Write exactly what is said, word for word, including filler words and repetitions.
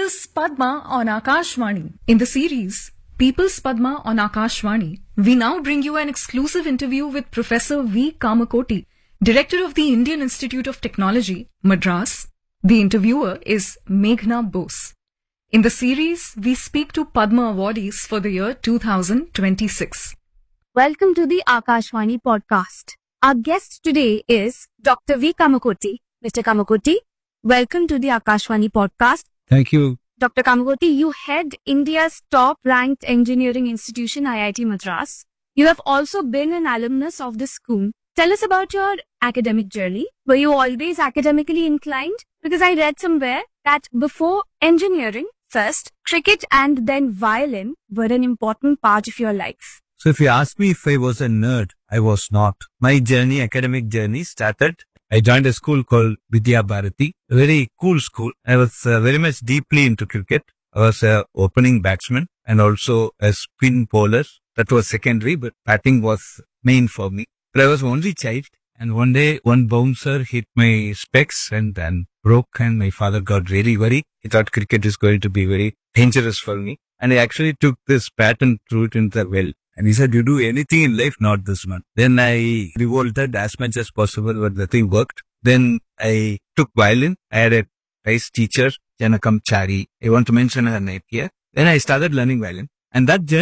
People's Padma on Akashvani. In the series People's Padma on Akashvani, we now bring you an exclusive interview with Professor V. Kamakoti, Director of the Indian Institute of Technology, Madras. The interviewer is Meghna Bose. In the series, we speak to Padma awardees for the year two thousand twenty-six. Welcome to the Akashvani podcast. Our guest today is Doctor V. Kamakoti. Mister Kamakoti, welcome to the Akashvani podcast. Thank you. Doctor Kamakoti, you head India's top-ranked engineering institution, I I T Madras. You have also been an alumnus of the school. Tell us about your academic journey. Were you always academically inclined? Because I read somewhere that before engineering, first cricket and then violin were an important part of your life. So if you ask me if I was a nerd, I was not. My journey, academic journey started. I joined a school called Vidya Bharati, a very cool school. I was uh, very much deeply into cricket. I was a opening batsman and also a spin bowler. That was secondary, but batting was main for me. But I was only child, and one day one bouncer hit my specs and then broke, and my father got really worried. He thought cricket is going to be very dangerous for me. And I actually took this bat and threw it into the well. And he said, you do anything in life, not this one. Then I revolted as much as possible, but nothing worked. Then I took violin. I had a nice teacher, Janakam Chari. I want to mention her name here. Then I started learning violin. And that journey